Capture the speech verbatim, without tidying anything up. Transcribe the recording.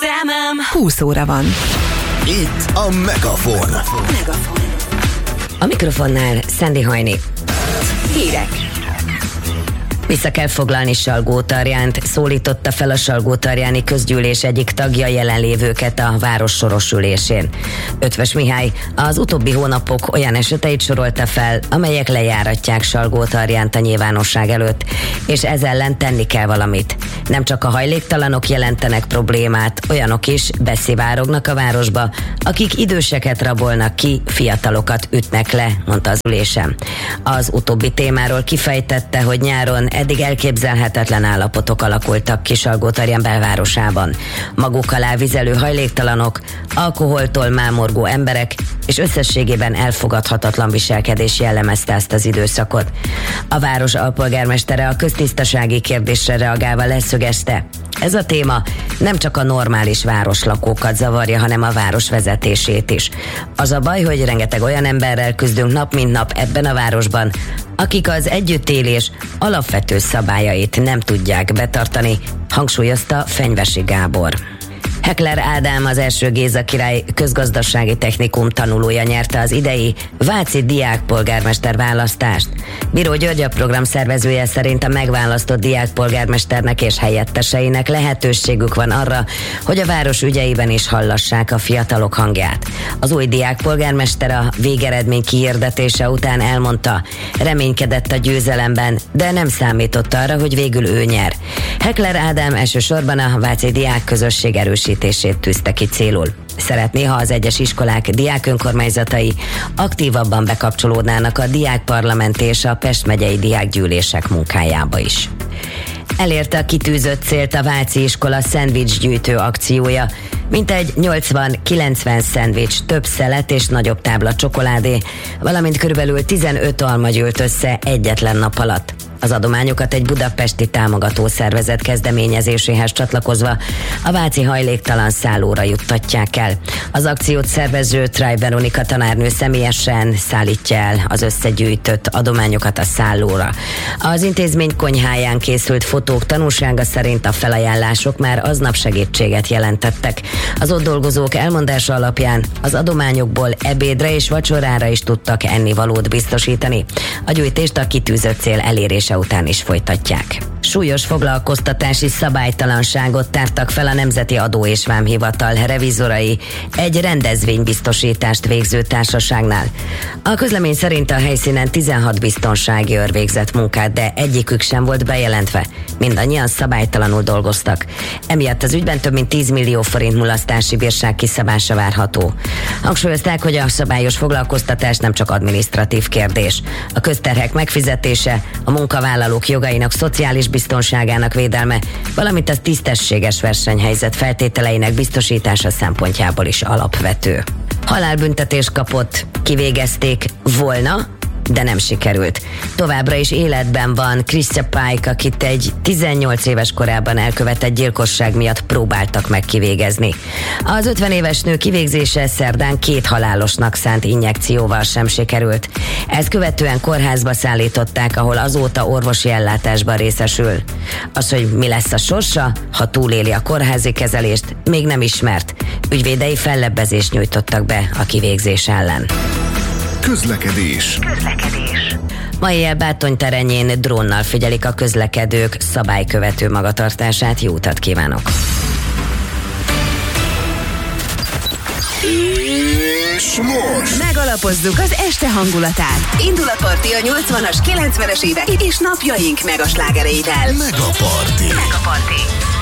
Érzelmem. húsz óra van. Itt a Megafon. Megafon. A mikrofonnál Szendi Hajni. Hírek. Vissza kell foglalni Salgótarjánt, szólította fel a Salgótarjáni közgyűlés egyik tagja jelenlévőket a város soros ülésén. Ötvös Mihály az utóbbi hónapok olyan eseteit sorolta fel, amelyek lejáratják Salgótarjánt a nyilvánosság előtt, és ez ellen tenni kell valamit. Nem csak a hajléktalanok jelentenek problémát, olyanok is beszivárognak a városba, akik időseket rabolnak ki, fiatalokat ütnek le, mondta az ülésen. Az utóbbi témáról kifejtette, hogy nyáron eddig elképzelhetetlen állapotok alakultak ki Salgótarján belvárosában. Maguk alá vizelő hajléktalanok, alkoholtól mámorgó emberek, és összességében elfogadhatatlan viselkedés jellemezte ezt az időszakot. A város alpolgármestere a köztisztasági kérdésre reagálva leszögezte: ez a téma nem csak a normális városlakókat zavarja, hanem a város vezetését is. Az a baj, hogy rengeteg olyan emberrel küzdünk nap mint nap ebben a városban, akik az együttélés alapvető szabályait nem tudják betartani, hangsúlyozta Fenyvesi Gábor. Heckler Ádám, az első Géza király közgazdasági technikum tanulója nyerte az idei váci diákpolgármester választást. Bíró György, a program szervezője szerint a megválasztott diákpolgármesternek és helyetteseinek lehetőségük van arra, hogy a város ügyeiben is hallassák a fiatalok hangját. Az új diákpolgármester a végeredmény kihirdetése után elmondta, reménykedett a győzelemben, de nem számított arra, hogy végül ő nyer. Heckler Ádám elsősorban a váci diák közösség erősítését tűzte ki célul. Szeretné, ha az egyes iskolák diákönkormányzatai aktívabban bekapcsolódnának a diákparlament és a Pest megyei diákgyűlések munkájába is. Elérte a kitűzött célt a váci iskola szendvics gyűjtő akciója. Mintegy nyolcvan-kilencven szendvics, több szelet és nagyobb tábla csokoládé, valamint körülbelül tizenöt alma gyűlt össze egyetlen nap alatt. Az adományokat egy budapesti támogató szervezet kezdeményezéséhez csatlakozva a váci hajléktalan szállóra juttatják el. Az akciót szervező Tráj Veronika tanárnő személyesen szállítja el az összegyűjtött adományokat a szállóra. Az intézmény konyháján készült fotók tanúsága szerint a felajánlások már aznap segítséget jelentettek. Az ott dolgozók elmondása alapján az adományokból ebédre és vacsorára is tudtak ennivalót biztosítani. A gyűjtést a kitűzött cél elérése után is folytatják. Súlyos foglalkoztatási szabálytalanságot tártak fel a Nemzeti Adó és Vámhivatal revizorai egy rendezvénybiztosítást végző társaságnál. A közlemény szerint a helyszínen tizenhat biztonsági őr végzett munkát, de egyikük sem volt bejelentve. Mindannyian szabálytalanul dolgoztak. Emiatt az ügyben több mint tíz millió forint mulasztási bírság kiszabása várható. Hangsúlyozták, hogy a szabályos foglalkoztatás nem csak adminisztratív kérdés. A közterhek megfizetése, a munkavállalók jogainak szociális biztonságának védelme, valamint a tisztességes versenyhelyzet feltételeinek biztosítása szempontjából is alapvető. Halálbüntetést kapott, kivégezték volna, de nem sikerült. Továbbra is életben van Christia Pike, akit egy tizennyolc éves korában elkövetett gyilkosság miatt próbáltak meg kivégezni. Az ötven éves nő kivégzése szerdán két halálosnak szánt injekcióval sem sikerült. Ezt követően kórházba szállították, ahol azóta orvosi ellátásban részesül. Az, hogy mi lesz a sorsa, ha túléli a kórházi kezelést, még nem ismert. Ügyvédei fellebbezést nyújtottak be a kivégzés ellen. Közlekedés. Közlekedés. Ma éjjel Bátony terenyén drónnal figyelik a közlekedők szabálykövető magatartását. Jó utat kívánok! És most Megalapozzuk az este hangulatát. Indul a parti a nyolcvanas, kilencvenes évek és napjaink megaslágereivel. Megaparty. Megaparty.